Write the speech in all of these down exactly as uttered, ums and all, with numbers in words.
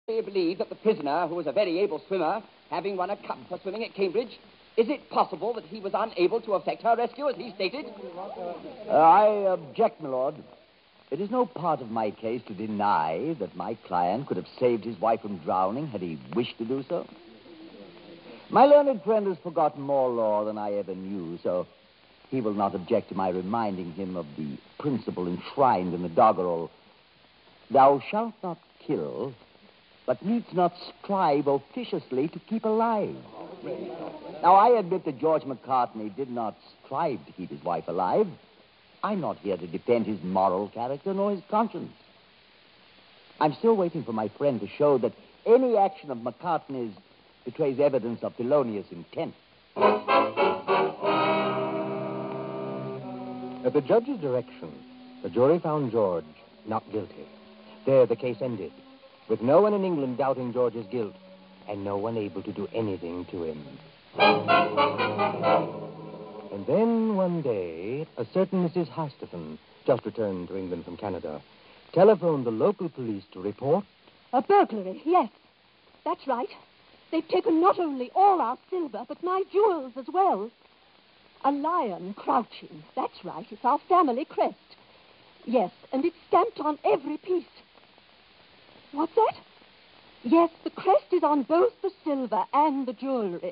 I believe that the prisoner, who was a very able swimmer, having won a cup for swimming at Cambridge, is it possible that he was unable to effect her rescue, as he stated? Uh, I object, my lord. It is no part of my case to deny that my client could have saved his wife from drowning had he wished to do so. My learned friend has forgotten more law than I ever knew, so he will not object to my reminding him of the principle enshrined in the doggerel, "Thou shalt not kill, but needs not strive officiously to keep alive." Now, I admit that George McCartney did not strive to keep his wife alive. I'm not here to defend his moral character nor his conscience. I'm still waiting for my friend to show that any action of McCartney's betrays evidence of felonious intent. At the judge's direction, the jury found George not guilty. There the case ended, with no one in England doubting George's guilt, and no one able to do anything to him. And then, one day, a certain Missus Hastafan, just returned to England from Canada, telephoned the local police to report... A burglary, yes. That's right. They've taken not only all our silver, but my jewels as well. A lion crouching. That's right. It's our family crest. Yes, and it's stamped on every piece. What's that? Yes, the crest is on both the silver and the jewelry.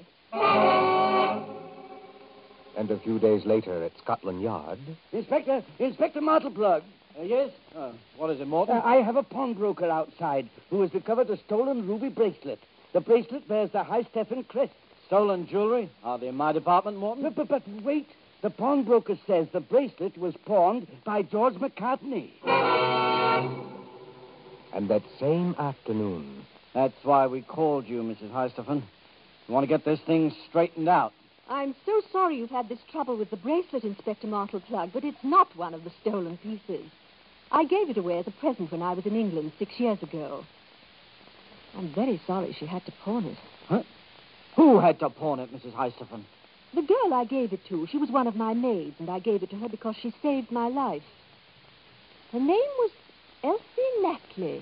And a few days later at Scotland Yard... Inspector, Inspector Martleplug. Uh, yes? Uh, what is it, Morton? Uh, I have a pawnbroker outside who has recovered a stolen ruby bracelet. The bracelet bears the High Stephen crest. Stolen jewelry? Hardly in my department, Morton. But, but, but wait. The pawnbroker says the bracelet was pawned by George McCartney. And that same afternoon... That's why we called you, Missus Hystephen. We want to get this thing straightened out. I'm so sorry you've had this trouble with the bracelet, Inspector Martleplug, but it's not one of the stolen pieces. I gave it away as a present when I was in England six years ago. I'm very sorry she had to pawn it. Huh? Who had to pawn it, Missus Hystephen? The girl I gave it to. She was one of my maids, and I gave it to her because she saved my life. Her name was Elsie Natley.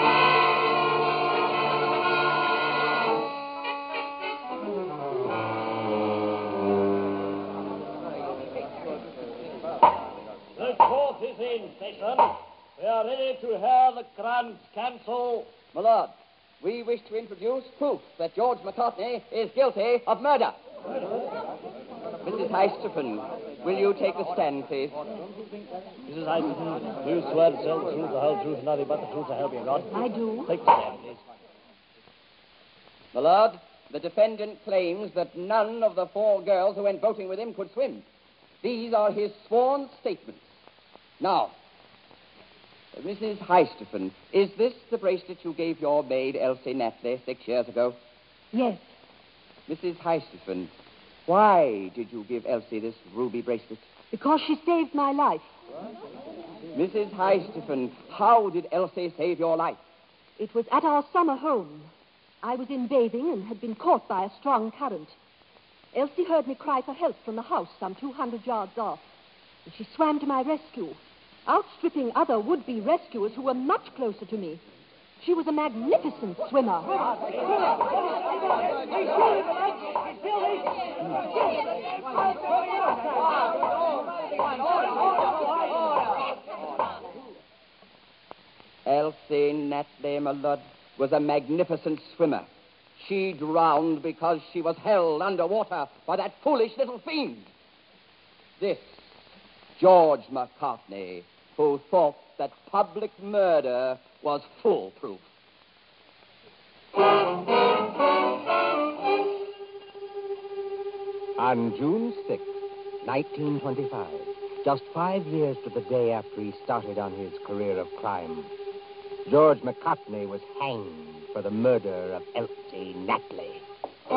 The court is in session. We are ready to hear the Grand Counsel. My lord, we wish to introduce proof that George McCartney is guilty of murder. Missus Hystephen, will you take the stand, please? Missus Hystephen, do you swear to tell the truth, the whole truth, and nothing but the truth, so help you God? I do. Take the stand, please. My lord, the defendant claims that none of the four girls who went boating with him could swim. These are his sworn statements. Now, Missus Hystephen, is this the bracelet you gave your maid, Elsie Natley, six years ago? Yes. Missus Hystephen, why did you give Elsie this ruby bracelet? Because she saved my life. Missus Hystephen, how did Elsie save your life? It was at our summer home. I was in bathing and had been caught by a strong current. Elsie heard me cry for help from the house some two hundred yards off, and she swam to my rescue, outstripping other would-be rescuers who were much closer to me. She was a magnificent swimmer. Elsie Natley, my lord, was a magnificent swimmer. She drowned because she was held underwater by that foolish little fiend. This George McCartney, who thought that public murder was foolproof. On June sixth, nineteen twenty-five, just five years to the day after he started on his career of crime, George McCartney was hanged for the murder of Elsie Natley.